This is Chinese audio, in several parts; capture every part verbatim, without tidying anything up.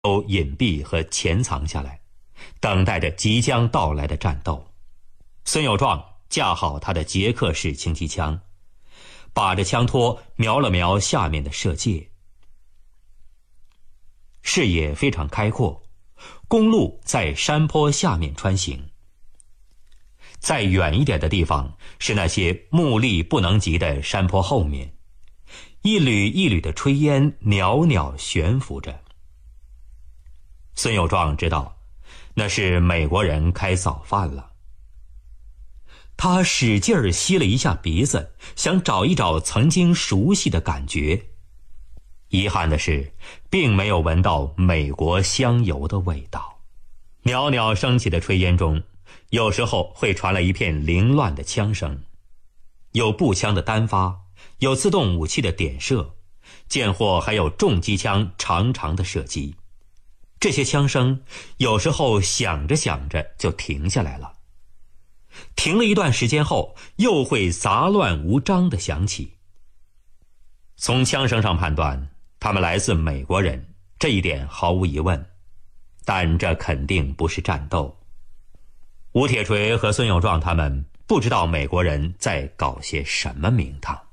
都隐蔽和潜藏下来，等待着即将到来的战斗。孙有壮架好他的捷克式轻机枪，把着枪托瞄了瞄下面的射界。视野非常开阔，公路在山坡下面穿行。再远一点的地方是那些目力不能及的山坡后面，一缕一缕的炊烟袅袅悬浮着。孙有壮知道那是美国人开早饭了。他使劲儿吸了一下鼻子，想找一找曾经熟悉的感觉。遗憾的是，并没有闻到美国香油的味道。袅袅升起的炊烟中，有时候会传来一片凌乱的枪声，有步枪的单发，有自动武器的点射，见或还有重机枪长长的射击。这些枪声有时候响着响着就停下来了，停了一段时间后又会杂乱无章地响起。从枪声上判断，他们来自美国人，这一点毫无疑问，但这肯定不是战斗。吴铁锤和孙有壮他们不知道美国人在搞些什么名堂。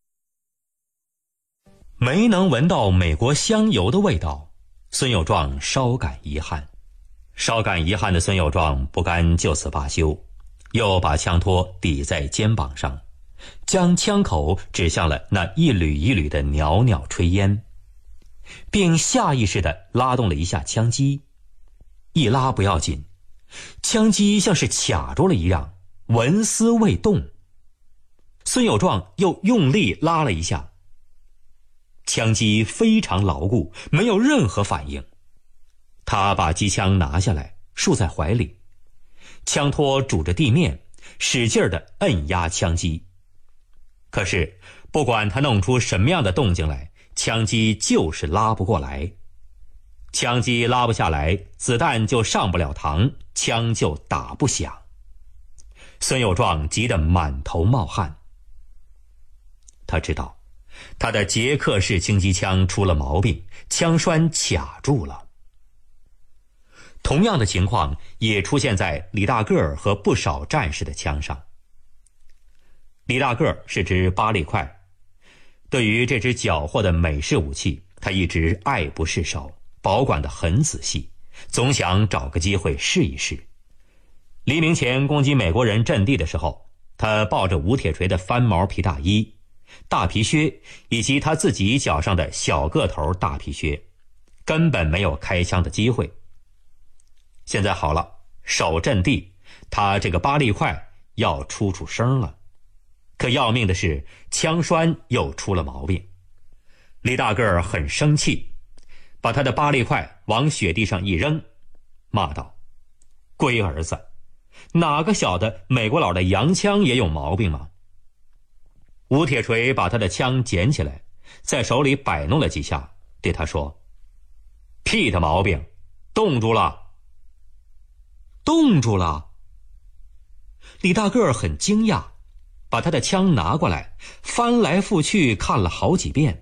没能闻到美国香油的味道，孙有壮稍感遗憾。稍感遗憾的孙有壮不甘就此罢休，又把枪托抵在肩膀上，将枪口指向了那一缕一缕的袅袅炊烟，并下意识地拉动了一下枪机。一拉不要紧，枪机像是卡住了一样，纹丝未动。孙有壮又用力拉了一下，枪机非常牢固，没有任何反应。他把机枪拿下来，束在怀里，枪托拄着地面，使劲地摁压枪机。可是不管他弄出什么样的动静来，枪机就是拉不过来。枪机拉不下来，子弹就上不了膛，枪就打不响。孙有壮急得满头冒汗。他知道他的捷克式轻机枪出了毛病，枪栓卡住了。同样的情况也出现在李大个儿和不少战士的枪上。李大个儿是支巴利块，对于这支缴获的美式武器，他一直爱不释手，保管得很仔细，总想找个机会试一试。黎明前攻击美国人阵地的时候，他抱着吴铁锤的翻毛皮大衣、大皮靴以及他自己脚上的小个头大皮靴，根本没有开枪的机会。现在好了，守阵地，他这个巴利块要出出声了。可要命的是，枪栓又出了毛病。李大个儿很生气，把他的巴利块往雪地上一扔，骂道：龟儿子，哪个晓得美国佬的洋枪也有毛病吗？吴铁锤把他的枪捡起来，在手里摆弄了几下，对他说：屁的毛病，冻住了。冻住了。李大个儿很惊讶，把他的枪拿过来，翻来覆去看了好几遍。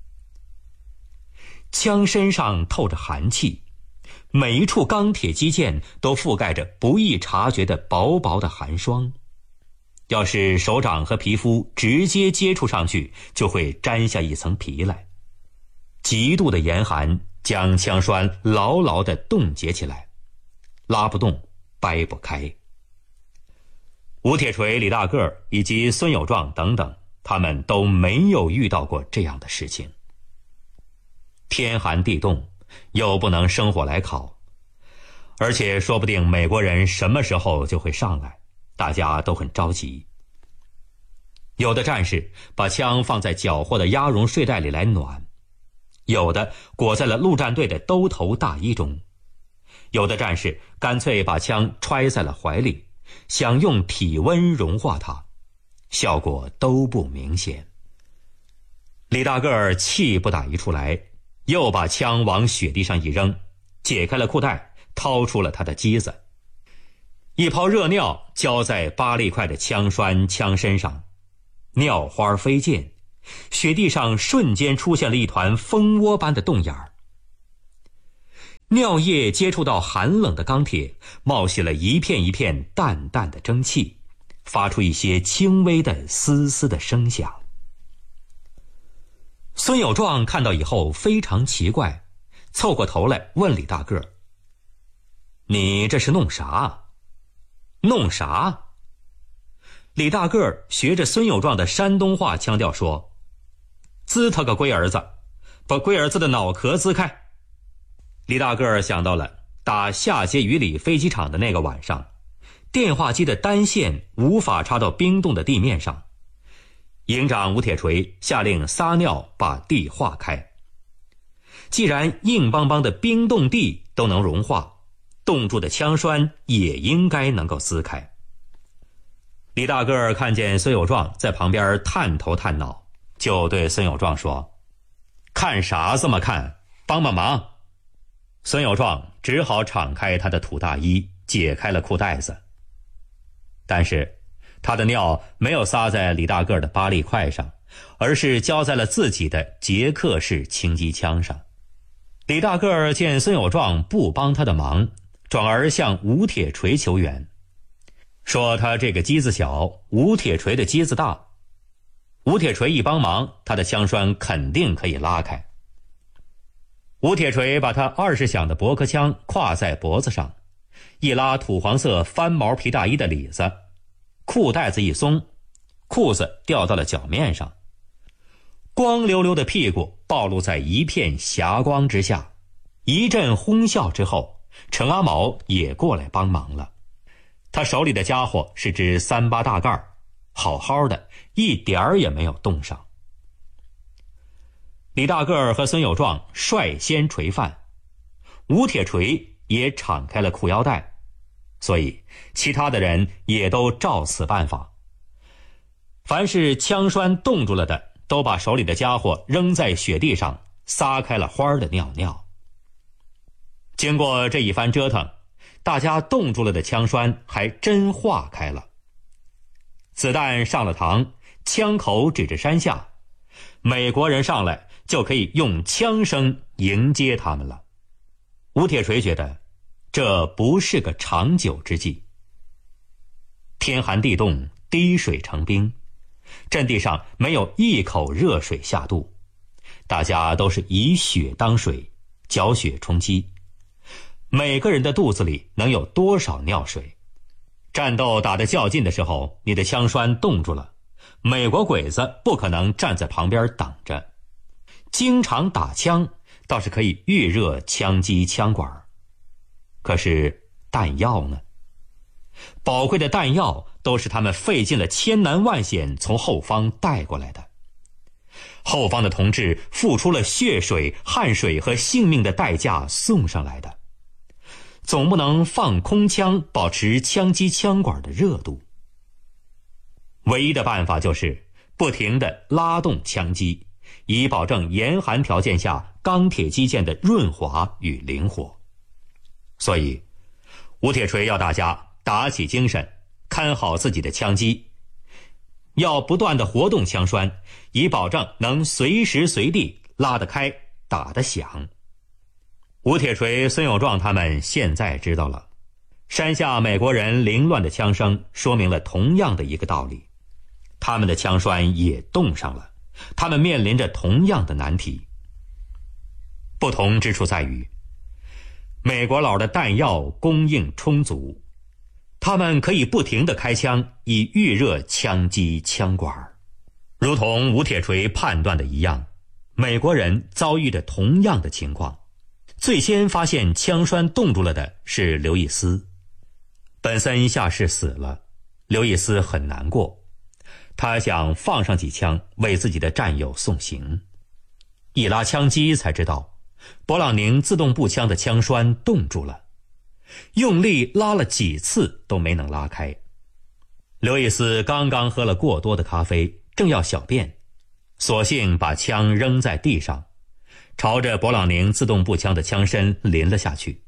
枪身上透着寒气，每一处钢铁肌腱都覆盖着不易察觉的薄薄的寒霜。要是手掌和皮肤直接接触上去，就会沾下一层皮来。极度的严寒将枪栓牢牢地冻结起来，拉不动，掰不开。吴铁锤、李大个儿以及孙有壮等等，他们都没有遇到过这样的事情。天寒地冻，又不能生火来烤，而且说不定美国人什么时候就会上来，大家都很着急。有的战士把枪放在缴获的鸭绒睡袋里来暖，有的裹在了陆战队的兜头大衣中，有的战士干脆把枪揣在了怀里，想用体温融化它，效果都不明显。李大个儿气不打一处来，又把枪往雪地上一扔，解开了裤带，掏出了他的机子，一泡热尿浇在巴利块的枪栓枪身上，尿花飞溅，雪地上瞬间出现了一团蜂窝般的洞眼儿。 尿液接触到寒冷的钢铁，冒起了一片一片淡淡的蒸汽，发出一些轻微的嘶嘶的声响。孙有壮看到以后非常奇怪，凑过头来问李大个：“你这是弄啥？弄啥？”李大个儿学着孙有壮的山东话腔调说：“滋他个龟儿子，把龟儿子的脑壳滋开。”李大个儿想到了打下碣隅里飞机场的那个晚上，电话机的单线无法插到冰冻的地面上，营长吴铁锤下令撒尿把地化开。既然硬邦邦的冰冻地都能融化，冻住的枪栓也应该能够撕开。李大个儿看见孙有壮在旁边探头探脑，就对孙有壮说：“看啥这么看？帮帮忙！”孙有壮只好敞开他的土大衣，解开了裤带子。但是他的尿没有撒在李大个儿的八力块上，而是浇在了自己的捷克式轻机枪上。李大个儿见孙有壮不帮他的忙，转而向吴铁锤求援，说他这个机子小，吴铁锤的机子大，吴铁锤一帮忙，他的枪栓肯定可以拉开。吴铁锤把他二十响的驳壳枪挎在脖子上，一拉土黄色翻毛皮大衣的里子，裤带子一松，裤子掉到了脚面上，光溜溜的屁股暴露在一片霞光之下。一阵哄笑之后，陈阿毛也过来帮忙了。他手里的家伙是只三八大盖，好好的，一点儿也没有冻上。李大个儿和孙有壮率先垂范，吴铁锤也敞开了裤腰带，所以其他的人也都照此办法。凡是枪栓冻住了的，都把手里的家伙扔在雪地上，撒开了花的尿尿。经过这一番折腾，大家冻住了的枪栓还真化开了。子弹上了膛，枪口指着山下，美国人上来就可以用枪声迎接他们了。吴铁锤觉得这不是个长久之计。天寒地冻，滴水成冰，阵地上没有一口热水下肚，大家都是以血当水，搅血充饥。每个人的肚子里能有多少尿水？战斗打得较劲的时候，你的枪栓冻住了，美国鬼子不可能站在旁边等着。经常打枪倒是可以预热枪机枪管，可是弹药呢？宝贵的弹药都是他们费尽了千难万险从后方带过来的。后方的同志付出了血水、汗水和性命的代价送上来的，总不能放空枪保持枪机枪管的热度。唯一的办法就是不停地拉动枪机，以保证严寒条件下钢铁机件的润滑与灵活。所以吴铁锤要大家打起精神，看好自己的枪机，要不断地活动枪栓，以保证能随时随地拉得开，打得响。吴铁锤、孙有壮他们现在知道了，山下美国人凌乱的枪声说明了同样的一个道理，他们的枪栓也冻上了，他们面临着同样的难题。不同之处在于，美国佬的弹药供应充足，他们可以不停地开枪，以预热枪机枪管。如同吴铁锤判断的一样，美国人遭遇着同样的情况。最先发现枪栓冻住了的是刘易斯。本森下士死了，刘易斯很难过，他想放上几枪为自己的战友送行。一拉枪机才知道，勃朗宁自动步枪的枪栓冻住了，用力拉了几次都没能拉开。刘易斯刚刚喝了过多的咖啡，正要小便，索性把枪扔在地上，朝着勃朗宁自动步枪的枪身淋了下去。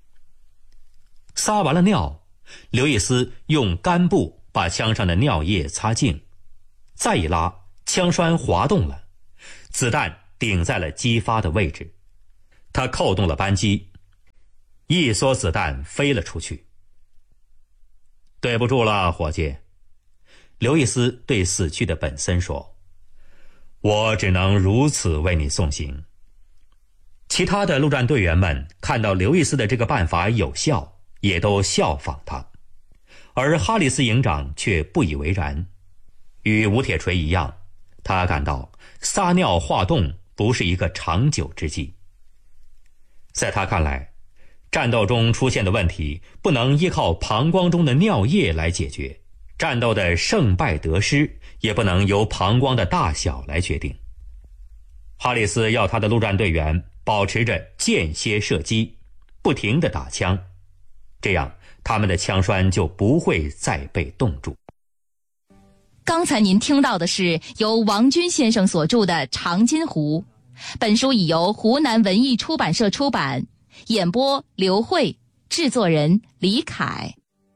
撒完了尿，刘易斯用干布把枪上的尿液擦净，再一拉，枪栓滑动了，子弹顶在了击发的位置。他扣动了扳机， 一梭子弹飞了出去。对不住了，伙计，刘易斯对死去的本森说，我只能如此为你送行。其他的陆战队员们看到刘易斯的这个办法有效，也都效仿他，而哈里斯营长却不以为然。与吴铁锤一样，他感到撒尿化冻不是一个长久之计。在他看来，战斗中出现的问题不能依靠膀胱中的尿液来解决，战斗的胜败得失也不能由膀胱的大小来决定。哈里斯要他的陆战队员保持着间歇射击，不停地打枪，这样他们的枪栓就不会再被冻住。 刚才您听到的是由王军先生所著的《长津湖》，本书已由湖南文艺出版社出版，演播刘慧，制作人李凯。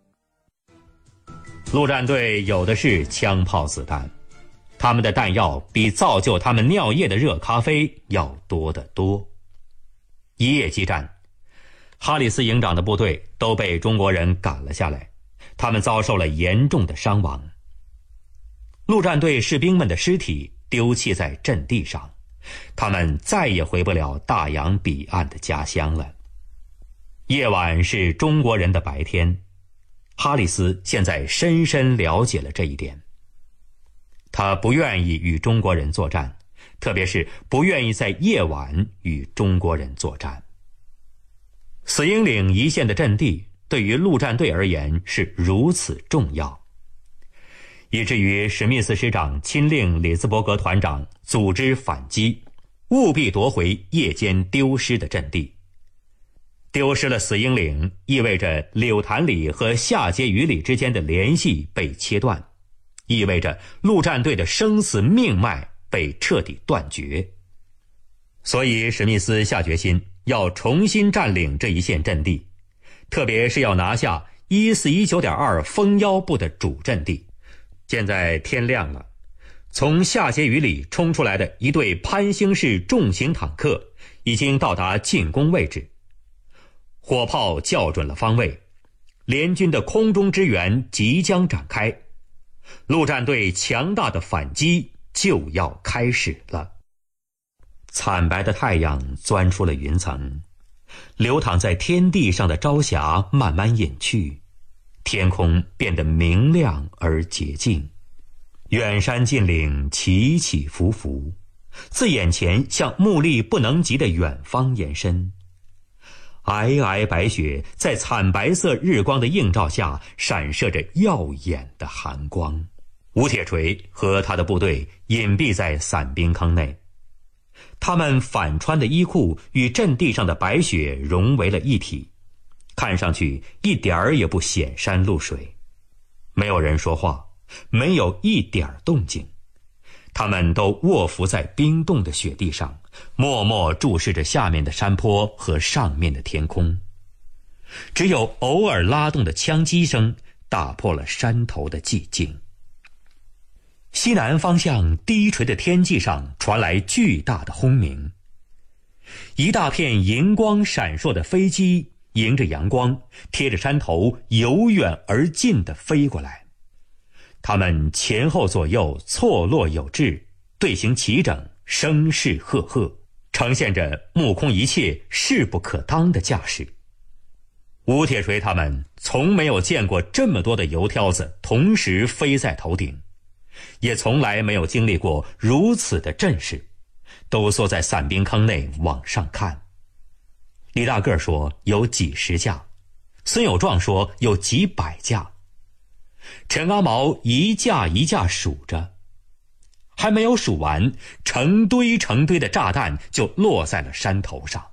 陆战队有的是枪炮子弹，他们的弹药比造就他们尿液的热咖啡要多得多。一夜激战，哈里斯营长的部队都被中国人赶了下来，他们遭受了严重的伤亡。陆战队士兵们的尸体丢弃在阵地上，他们再也回不了大洋彼岸的家乡了。夜晚是中国人的白天，哈里斯现在深深了解了这一点。他不愿意与中国人作战，特别是不愿意在夜晚与中国人作战。死鹰岭一线的阵地对于陆战队而言是如此重要，以至于史密斯师长亲令里兹伯格团长组织反击，务必夺回夜间丢失的阵地。丢失了死鹰岭，意味着柳潭里和下碣隅里之间的联系被切断，意味着陆战队的生死命脉被彻底断绝。所以史密斯下决心要重新占领这一线阵地，特别是要拿下一四一九点二蜂腰部的主阵地。现在天亮了，从下碣隅里冲出来的一队潘兴式重型坦克已经到达进攻位置，火炮校准了方位，联军的空中支援即将展开，陆战队强大的反击就要开始了。惨白的太阳钻出了云层，流淌在天地上的朝霞慢慢隐去，天空变得明亮而洁净，远山近岭起起伏伏，自眼前向目力不能及的远方延伸。皑皑白雪在惨白色日光的映照下闪射着耀眼的寒光。吴铁锤和他的部队隐蔽在散兵坑内，他们反穿的衣裤与阵地上的白雪融为了一体，看上去一点儿也不显山露水。没有人说话，没有一点动静，他们都卧伏在冰冻的雪地上，默默注视着下面的山坡和上面的天空。只有偶尔拉动的枪击声打破了山头的寂静。西南方向低垂的天际上传来巨大的轰鸣，一大片银光闪烁的飞机迎着阳光，贴着山头由远而近地飞过来。它们前后左右错落有致，队形齐整，声势赫赫，呈现着目空一切、势不可当的架势。吴铁锤他们从没有见过这么多的油挑子同时飞在头顶，也从来没有经历过如此的阵势，都缩在散兵坑内往上看。李大个说有几十架，孙有壮说有几百架，陈阿毛一架一架数着，还没有数完，成堆成堆的炸弹就落在了山头上。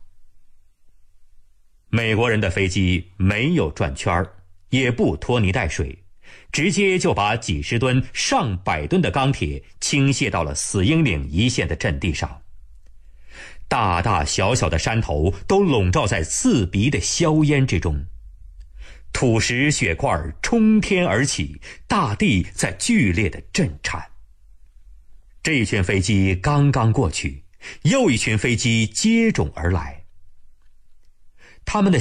美国人的飞机没有转圈，也不拖泥带水，直接就把几十吨上百吨的钢铁倾泻到了死鹰岭一线的阵地上。大大小小的山头都笼罩在刺鼻的硝烟之中，土石雪块冲天而起，大地在剧烈的震颤。这一群飞机刚刚过去，又一群飞机接踵而来，他们的